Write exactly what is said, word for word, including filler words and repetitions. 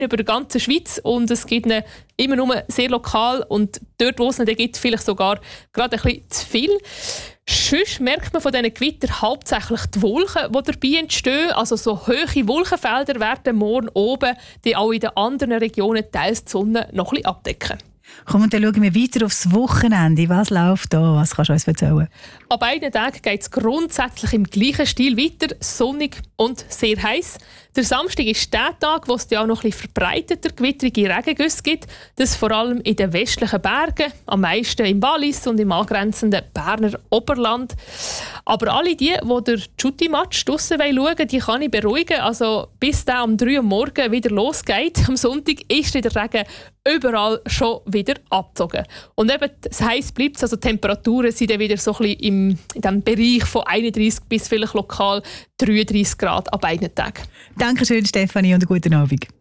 über die ganze Schweiz und es gibt ihn immer nur sehr lokal und dort, wo es ihn gibt, vielleicht sogar gerade ein bisschen zu viel. Sonst merkt man von diesen Gewittern hauptsächlich die Wolken, die dabei entstehen. Also so hohe Wolkenfelder werden morgen oben, die auch in den anderen Regionen teils die Sonne noch ein bisschen abdecken. Komm, und dann schauen wir weiter aufs Wochenende. Was läuft da? Was kannst du uns erzählen? An beiden Tagen geht es grundsätzlich im gleichen Stil weiter, sonnig und sehr heiß. Der Samstag ist der Tag, wo es ja auch noch ein bisschen verbreiteter gewittrige Regengüsse gibt. Das vor allem in den westlichen Bergen, am meisten im Wallis und im angrenzenden Berner Oberland. Aber alle die, die den Schutti-Match draussen schauen wollen, die kann ich beruhigen. Also bis der um drei Uhr morgens wieder losgeht, am Sonntag, ist der Regen überall schon wieder abgezogen. Und eben, das heiß bleibt, also die Temperaturen sind dann wieder so ein bisschen im, in diesem Bereich von einunddreißig bis vielleicht lokal dreiunddreißig Grad an beiden Tagen. Dankeschön, Stefanie, und einen guten Abend.